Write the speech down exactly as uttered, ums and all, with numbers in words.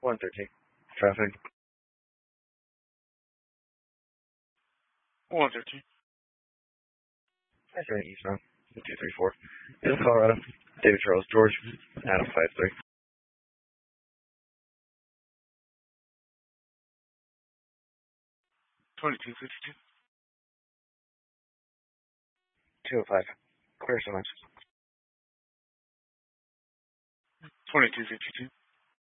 one thirteen. Traffic. one thirteen. That's right, Eastbound. two three four. This is Colorado. David Charles George. Adam five three. twenty-two fifty-two. two oh five. Clear so much. twenty-two fifty-two.